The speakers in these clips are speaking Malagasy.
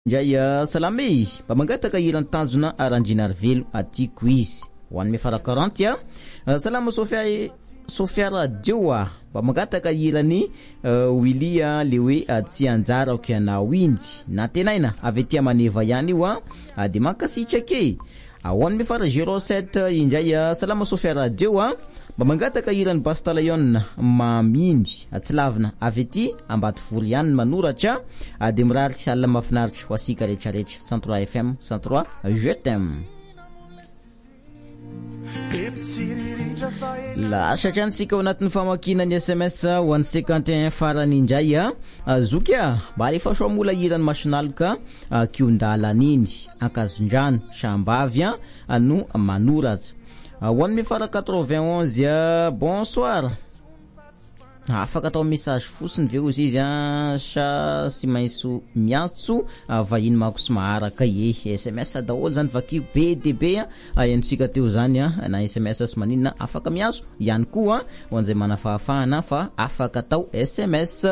Jay salame pamangataka iran tanjona arandrinar velo atiko izy ho an'ny farakaranty salama Sofia radio pamangataka irany Willia le hoe tsy anjara ok anao indy na tenaina avy ety maneva ihany io de mankasitrake ho an'ny fara 07 indray salama Sofia radio pamangataka iran Bastalayon mamindy atsilavina avy ety ambato vory ihany manoratra de mirary alina mafinaritra ho asika rehetrarehetra 103 FM 103 je t'aime la satransika ao anatin'ny famakinany SMS ho an'ny 51 farany indray zokia mba rehefa soa mola irany masinaloka kiondalany iny ankazondrano sambavy no manoratra ho an'ny fara 91 bonsoir afaka atao message fotsiny ve ozy izy sa sy mainso miantso vahiny mako sy maharaka SMS daholo zany vakio be de be iansika teo zany na SMS sy maninona afaka miantso ihany koa ho an'izay manafahafahana fa afaka atao SMS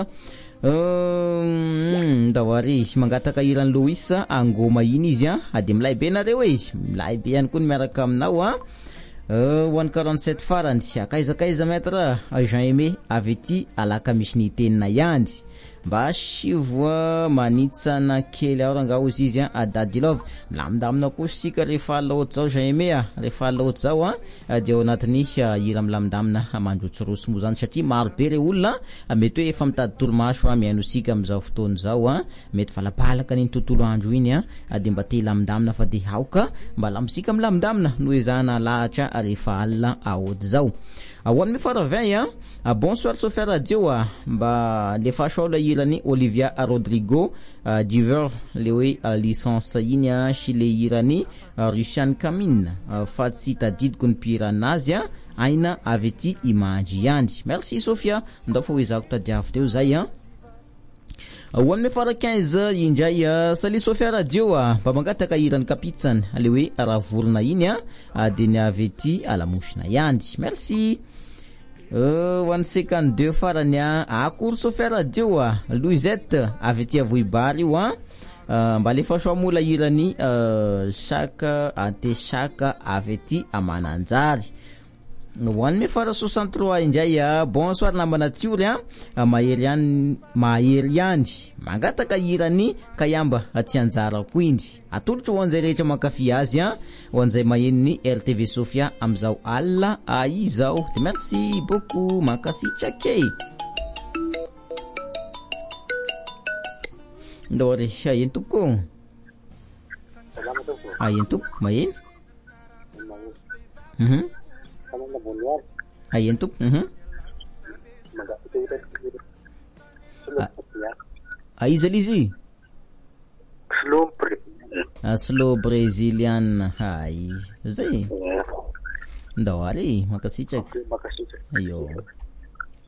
ndawari mangataka iran Louis angoma iny izy de milay be nareo milay be ihany koa miaraka aminao 147 farany akaiza maître Jean-Aimé avy ety alaka misy ny tenina ihany mba sivoa manitsana kely ao ranga ozy izy Daddy Love milamindamina koa sika rehefa loatra zao Jean-Aimé rehefa loatra zao de ao anatiny ira milamindamina mandrotsoroso mo zany satria maro be re olona mety hoe efa mitady tolomaso miaino sika am'izao fotoana zao mety falapalaka ny tontolo andro iny de mba te lamindamina fa de haoka mba lamsika milamindamina no ezana lahatra rehefa alina aody zao awan mi fara 20 bonsoir Sofia radio mba le fashola irani Olivia Rodrigo Diver le hoe licence iny chez irani Russian Kamine fatsi tadid kun piranazia aina aveti imaji yandi merci Sofia ndofo wizako tadiaf teo zay wan me fara 15 indray sali Sofia radio pamangataka iran kapitsan le hoe ravorna iny de ni aveti alamushna yandi merci 152 farany akory Sofia radio Louisette avy ety avoibary io mba le fasoa mola irany chaque anteshaka avy ety amananjary one me fara 63 indray bonsoir namba natiore maheriany mangataka irany kayamba aty anjara ko indy atolotro ho anzay rehetra makafi azy ho anzay maheniny RTV Sofia amzao alla aizao de merci beaucoup makasitrake ndore yentuko yentuk mahen yentuk aizalizi slow Brazilian hai zai ndawari makasichak ayo